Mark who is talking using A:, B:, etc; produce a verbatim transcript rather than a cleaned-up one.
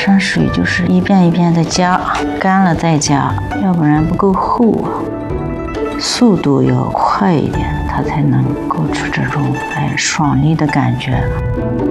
A: 上水就是一遍一遍的加，干了再加，要不然不够厚啊。速度要快一点，它才能够出这种哎爽利的感觉。